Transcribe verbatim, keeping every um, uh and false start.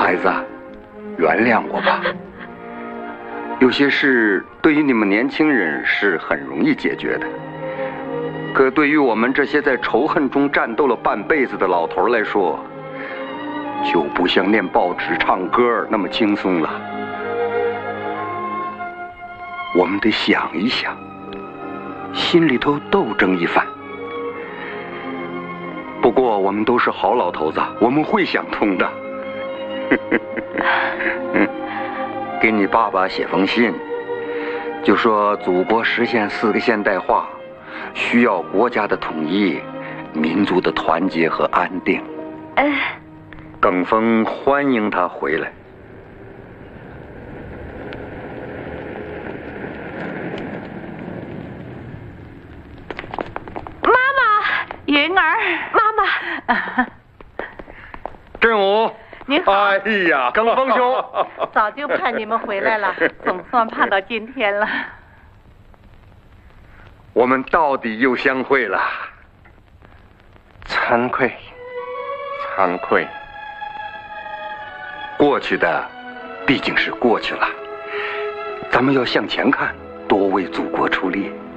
孩子，原谅我吧。有些事对于你们年轻人是很容易解决的，可对于我们这些在仇恨中战斗了半辈子的老头来说，就不像念报纸、唱歌那么轻松了。我们得想一想，心里头斗争一番。不过我们都是好老头子，我们会想通的。给你爸爸写封信，就说祖国实现四个现代化，需要国家的统一、民族的团结和安定。 哎， 耿峰欢迎他回来。 妈妈，云儿，妈妈， 振武。 您好， 哎呀，耿峰兄， 早就盼你们回来了，总算盼到今天了。 我们到底又相会了， 惭愧，惭愧。 过去的毕竟是过去了，咱们要向前看，多为祖国出力。